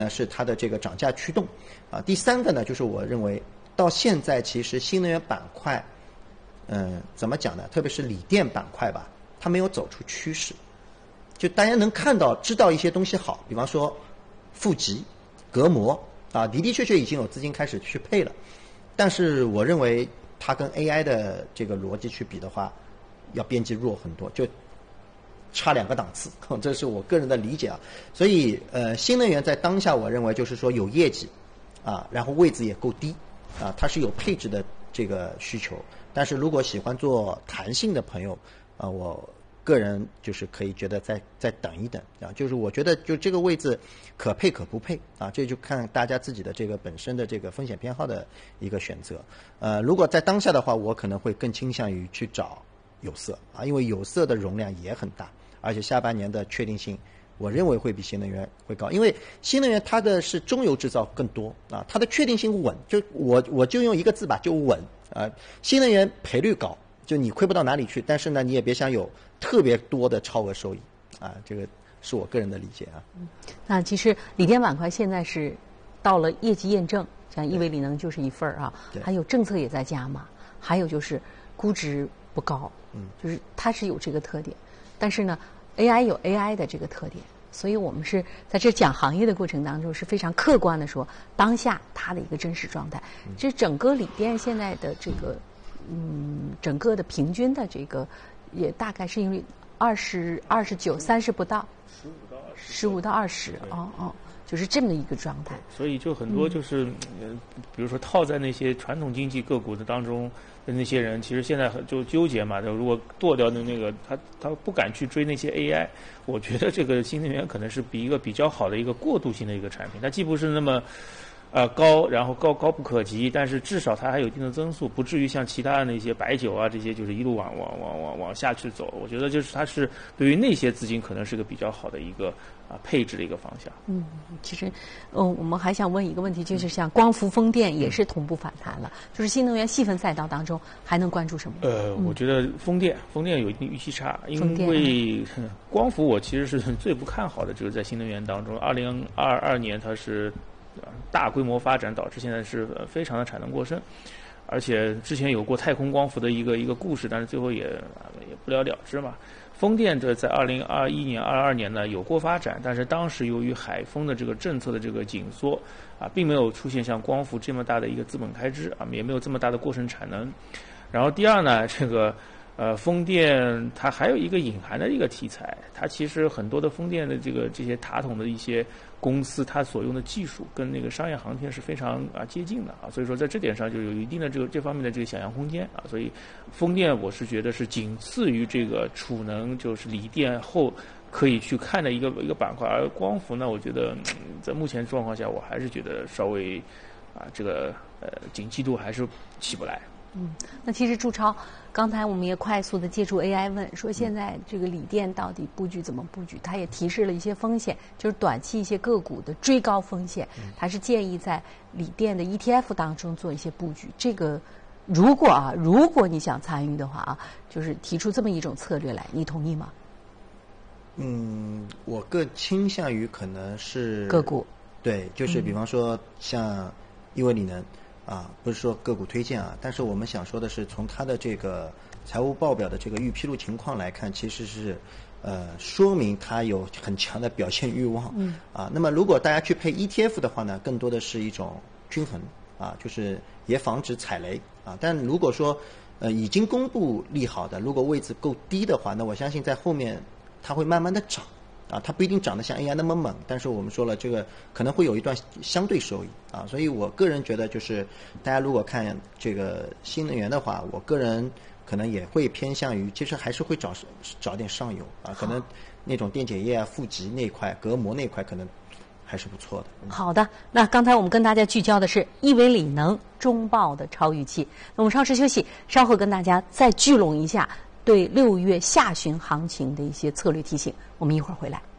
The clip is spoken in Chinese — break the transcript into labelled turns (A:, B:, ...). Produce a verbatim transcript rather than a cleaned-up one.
A: 呢是它的这个涨价驱动，啊，第三个呢就是我认为到现在其实新能源板块，嗯、呃，怎么讲呢？特别是锂电板块吧，它没有走出趋势，就大家能看到知道一些东西好，比方说负极、隔膜啊，的的确确已经有资金开始去配了，但是我认为它跟 A I 的这个逻辑去比的话，要边际弱很多，就差两个档次，这是我个人的理解啊。所以呃，新能源在当下我认为就是说有业绩啊，然后位置也够低啊，它是有配置的这个需求。但是如果喜欢做弹性的朋友啊，我个人就是可以觉得再再等一等啊，就是我觉得就这个位置可配可不配啊，这就看大家自己的这个本身的这个风险偏好的一个选择。呃，如果在当下的话，我可能会更倾向于去找有色啊，因为有色的容量也很大，而且下半年的确定性，我认为会比新能源会高，因为新能源它的是中游制造更多啊，它的确定性稳，就我我就用一个字吧，就稳啊。新能源赔率高，就你亏不到哪里去，但是呢，你也别想有特别多的超额收益啊，这个是我个人的理解啊。
B: 嗯，那其实锂电板块现在是到了业绩验证，像亿维锂能就是一份啊，还有政策也在加码，还有就是估值不高，嗯，就是它是有这个特点，但是呢 ，A I 有 A I 的这个特点，所以我们是在这讲行业的过程当中是非常客观的说当下它的一个真实状态。这、嗯、整个锂电现在的这个，嗯，整个的平均的这个也大概是因为二十二十九三十不到，十五到二十，十五到二十，哦哦。就是这么一个状态，
C: 所以就很多就是，嗯、比如说套在那些传统经济个股的当中的那些人，其实现在就纠结嘛。就如果剁掉的那个，他他不敢去追那些 A I。我觉得这个新能源可能是比一个比较好的一个过渡性的一个产品，它既不是那么呃高，然后高高不可及，但是至少它还有一定的增速，不至于像其他的那些白酒啊这些就是一路往往往往往下去走。我觉得就是它是对于那些资金可能是个比较好的一个。啊，配置的一个方向。
B: 嗯，其实，嗯，我们还想问一个问题，就是像光伏、风电也是同步反弹了，嗯、就是新能源细分赛道当中还能关注什么？
C: 呃，嗯、我觉得风电，风电有一定预期差，因为光伏我其实是最不看好的，就是在新能源当中，二零二二年它是大规模发展，导致现在是非常的产能过剩。而且之前有过太空光伏的一个一个故事，但是最后也也不了了之嘛。风电这在二零二一年、二二年呢有过发展，但是当时由于海风的这个政策的这个紧缩啊，并没有出现像光伏这么大的一个资本开支啊，也没有这么大的过剩产能。然后第二呢，这个呃风电它还有一个隐含的一个题材，它其实很多的风电的这个这些塔筒的一些公司，它所用的技术跟那个商业航天是非常啊接近的啊，所以说在这点上就有一定的这个这方面的这个想象空间啊，所以风电我是觉得是仅次于这个储能就是锂电后可以去看的一个一个板块，而光伏呢，我觉得、嗯、在目前状况下，我还是觉得稍微啊这个呃景气度还是起不来。
B: 嗯，那其实朱超，刚才我们也快速的借助 A I 问说，现在这个锂电到底布局怎么布局？他也提示了一些风险，就是短期一些个股的追高风险，还是建议在锂电的 E T F 当中做一些布局。这个如果啊，如果你想参与的话啊，就是提出这么一种策略来，你同意吗？
A: 嗯，我更倾向于可能是
B: 个股，
A: 对，就是比方说像亿维锂能。啊，不是说个股推荐啊，但是我们想说的是，从它的这个财务报表的这个预披露情况来看，其实是呃说明它有很强的表现欲望。嗯。啊，那么如果大家去配 E T F 的话呢，更多的是一种均衡啊，就是也防止踩雷啊。但如果说呃已经公布利好的，如果位置够低的话，那我相信在后面它会慢慢的涨。啊，它不一定涨得像 A I 那么猛，但是我们说了，这个可能会有一段相对收益啊，所以我个人觉得，就是大家如果看这个新能源的话，我个人可能也会偏向于，其实还是会找找点上游啊，可能那种电解液啊、负极那块、隔膜那块可能还是不错的。嗯、
B: 好的，那刚才我们跟大家聚焦的是亿维锂能中报的超预期，那我们稍事休息，稍后跟大家再聚拢一下对六月下旬行情的一些策略提醒，我们一会儿回来。